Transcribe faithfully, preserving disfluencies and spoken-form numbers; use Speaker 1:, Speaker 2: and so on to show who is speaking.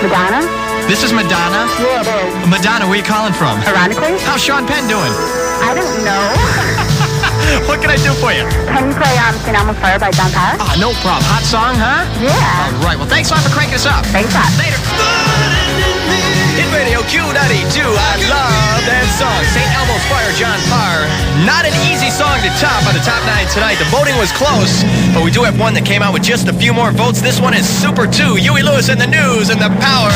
Speaker 1: Madonna?
Speaker 2: This is Madonna?
Speaker 1: Yeah, it is.
Speaker 2: Madonna, where you calling from?
Speaker 1: Ironically?
Speaker 2: How's Sean Penn doing?
Speaker 1: I don't know.
Speaker 2: What can I do for you?
Speaker 1: Can you play um, Saint Elmo's Fire by John Parr?
Speaker 2: Ah, no problem. Hot song, huh?
Speaker 1: Yeah.
Speaker 2: All right. Well, thanks a lot for cranking us up.
Speaker 1: Thanks a lot.
Speaker 2: Later. Hit Radio Q ninety-two. I love that song. Saint Elmo's Fire, John Parr. Not an easy song to top on the top nine tonight. The voting was close, but we do have one that came out with just a few more votes. This one is Super two. Huey Lewis and the News and the Power.